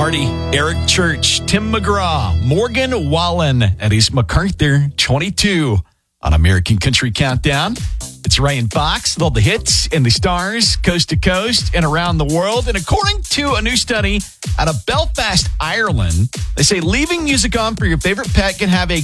Marty, Eric Church, Tim McGraw, Morgan Wallen, Eddie's MacArthur, 22 on American Country Countdown. It's Ryan Fox with all the hits and the stars, coast to coast and around the world. And according to a new study out of Belfast, Ireland, they say leaving music on for your favorite pet can have a